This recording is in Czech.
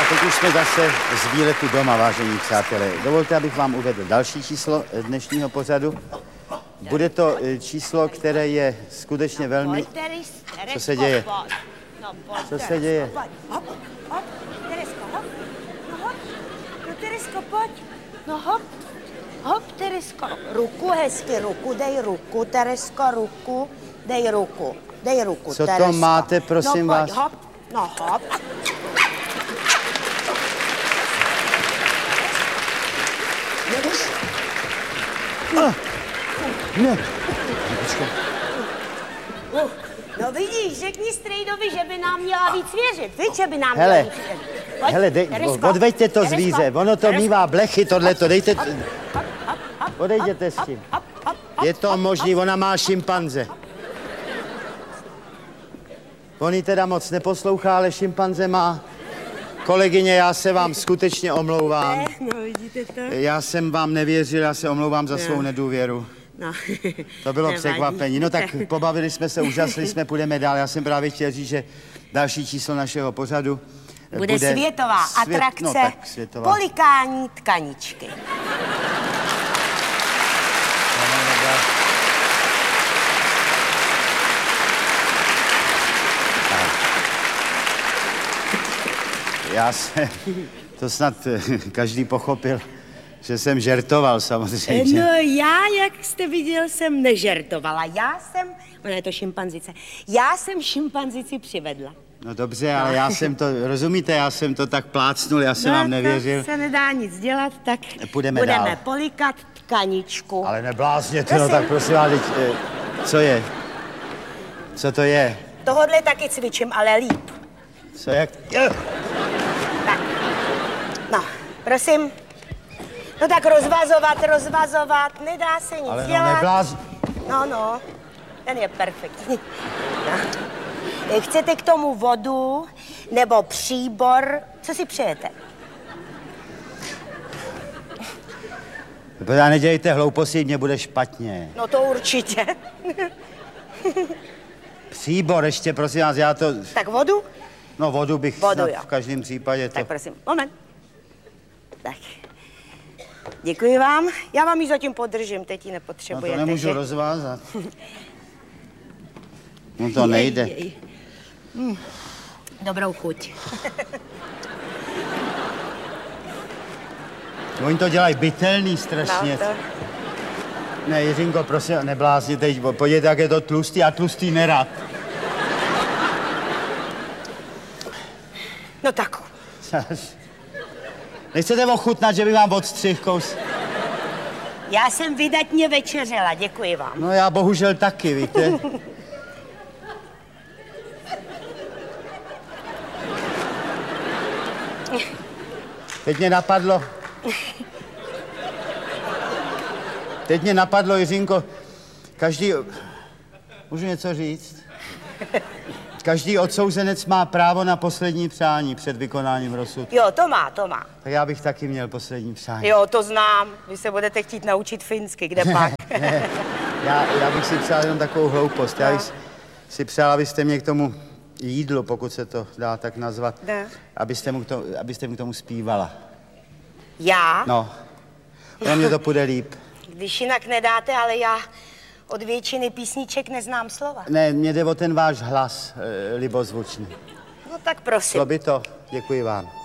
A teď už jsme zase z výletu doma, vážení přátelé. Dovolte, abych vám uvedl další číslo dnešního pořadu. Bude to číslo, které je skutečně velmi... Co se děje? Co se děje? Hop, hop, Teresko, hop. No hop, no Teresko, pojď. No hop, hop, Teresko. Ruku, hezky, ruku, dej ruku, Teresko, ruku, dej ruku, Co Teresko. to máte, prosím no, vás? Hop, no hop. Ne. No vidíš, řekni strejdovi, že by nám měla víc věřit. Víš, že by nám Hele, měla víc věřit. Pojď, hele, Teresko, odveďte to z Teresko, víze, ono to Teresko. mívá blechy, tohleto, dejte... Hop, hop, Odejděte s tím. hop, hop, Je to možný, ona má šimpanze. On ji teda moc neposlouchá, ale šimpanze má. Kolegyně, já se vám skutečně omlouvám. No, vidíte to? Já jsem vám nevěřil, já se omlouvám za svou nedůvěru. No. To bylo Nevadí. překvapení. No tak pobavili jsme se, úžasli jsme, půjdeme dál. Já jsem právě chtěl říct, že další číslo našeho pořadu Bude světová atrakce, no, tak, světová. Polikání tkaničky. Já se, to snad každý pochopil, že jsem žertoval samozřejmě. No já, jak jste viděl, jsem nežertovala. Ona je to šimpanzice, já jsem šimpanzici přivedla. No dobře, ale já jsem to, rozumíte, já jsem to tak plácnul, já jsem vám nevěřil. To se nedá nic dělat, tak Budeme dál. polikat tkaničku. Ale neblázněte, no tak prosím vás, co je? Co to je? Tohodle taky cvičím, ale líp. Co jak? Tak, no, prosím. No tak rozvazovat, nedá se nic Ale no dělat. nebláz... No, ten je perfektní. No. Chcete k tomu vodu nebo příbor? Co si přejete? Protože nedělejte hlouposti, mě bude špatně. No to určitě. Příbor ještě, prosím vás, já to... Tak vodu? No vodu bych Vodu, snad jo. v každém případě to... Tak prosím, moment. Tak. Děkuji vám. Já vám ji zatím podržím, teď ji No nepotřebujete. to nemůžu že? rozvázat. No to nejde. Dobrou chuť. Oni to dělají bytelný strašně. No, to... Ne, Jiřinko, prosím, neblázněte, podívejte, jak je to tlustý, já tlustý nerad. No tak. Nechcete ochutnat, že bych vám odstřihl kous? Já jsem vydatně večeřela, děkuji vám. No já bohužel taky, víte. Teď mě napadlo, Jiřinko, můžu něco říct? Každý odsouzenec má právo na poslední přání před vykonáním rozsudku. Jo, to má. Tak já bych taky měl poslední přání. Jo, to znám. Vy se budete chtít naučit finsky, kde pak? Ne, já bych si přál jenom takovou hloupost. Já bych si přál, abyste mě k tomu jídlu, pokud se to dá tak nazvat, abyste mi k tomu zpívala. Já? No, pro mě to půjde líp. Když jinak nedáte, ale já od většiny písniček neznám slova. Ne, mě jde o ten váš hlas, libozvučný. No tak prosím. Šlo by to? Děkuji vám.